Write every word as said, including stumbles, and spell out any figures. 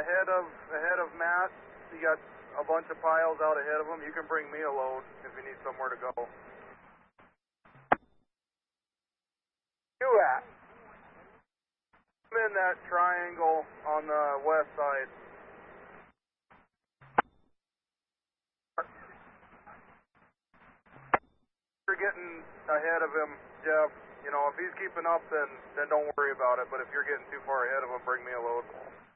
ahead of ahead of Matt. You got a bunch of piles out ahead of him. You can bring me a load if you need somewhere to go. You at? I'm in that triangle on the west side. You're getting ahead of him, Jeff. You know, if he's keeping up, then then don't worry about it. But if you're getting too far ahead of him, bring me a load.